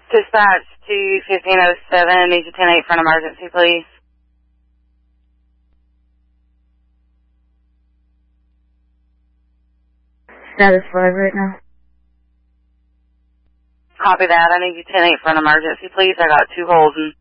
Dispatch to 1507, need you 10-8 for an emergency, please. Status 5 right now. Copy that. I need you 10-8 for an emergency, please. I got 2 holes in